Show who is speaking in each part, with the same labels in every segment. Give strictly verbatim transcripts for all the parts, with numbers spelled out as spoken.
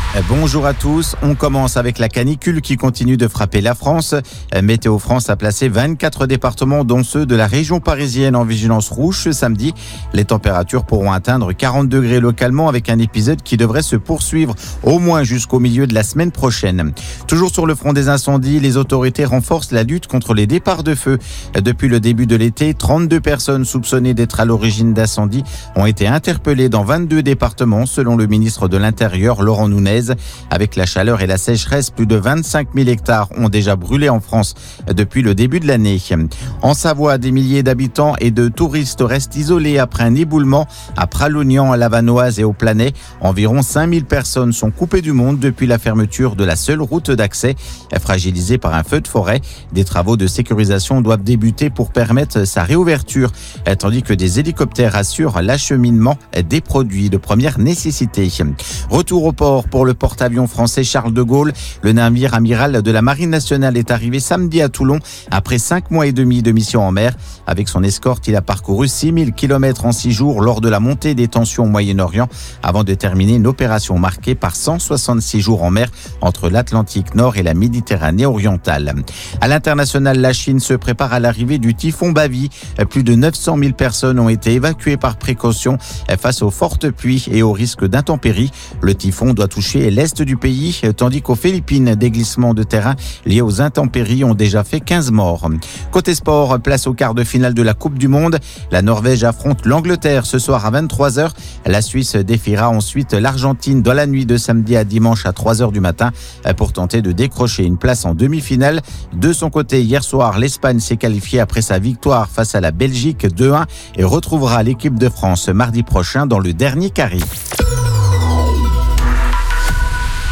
Speaker 1: Bonjour à tous, on commence avec la canicule qui continue de frapper la France. Météo France a placé vingt-quatre départements dont ceux de la région parisienne en vigilance rouge ce samedi. Les températures pourront atteindre quarante degrés localement avec un épisode qui devrait se poursuivre au moins jusqu'au milieu de la semaine prochaine. Toujours sur le front des incendies, les autorités renforcent la lutte contre les départs de feu. Depuis le début de l'été, trente-deux personnes soupçonnées d'être à l'origine d'incendies ont été interpellées dans vingt-deux départements selon le ministre de l'Intérieur Laurent Nunez. Avec la chaleur et la sécheresse, plus de vingt-cinq mille hectares ont déjà brûlé en France depuis le début de l'année. En Savoie, des milliers d'habitants et de touristes restent isolés après un éboulement à Pralognan, à la Vanoise et au Planay. Environ cinq mille personnes sont coupées du monde depuis la fermeture de la seule route d'accès. Fragilisée par un feu de forêt, des travaux de sécurisation doivent débuter pour permettre sa réouverture, tandis que des hélicoptères assurent l'acheminement des produits de première nécessité. Retour au port pour le porte-avions français Charles de Gaulle. Le navire amiral de la Marine nationale est arrivé samedi à Toulon après cinq mois et demi de mission en mer. Avec son escorte, il a parcouru six mille kilomètres en six jours lors de la montée des tensions au Moyen-Orient avant de terminer une opération marquée par cent soixante-six jours en mer entre l'Atlantique Nord et la Méditerranée orientale. À l'international, la Chine se prépare à l'arrivée du typhon Bavi. Plus de neuf cent mille personnes ont été évacuées par précaution face aux fortes pluies et au risque d'intempéries. Le typhon doit toucher l'est du pays, tandis qu'aux Philippines, des glissements de terrain liés aux intempéries ont déjà fait quinze morts. Côté sport, place au quart de finale de la Coupe du Monde. La Norvège affronte l'Angleterre ce soir à vingt-trois heures. La Suisse défiera ensuite l'Argentine dans la nuit de samedi à dimanche à trois heures du matin pour tenter de décrocher une place en demi-finale. De son côté, hier soir, l'Espagne s'est qualifiée après sa victoire face à la Belgique deux un et retrouvera l'équipe de France mardi prochain dans le dernier carré.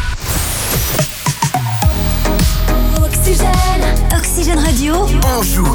Speaker 2: Oxygène Radio.
Speaker 3: Bonjour.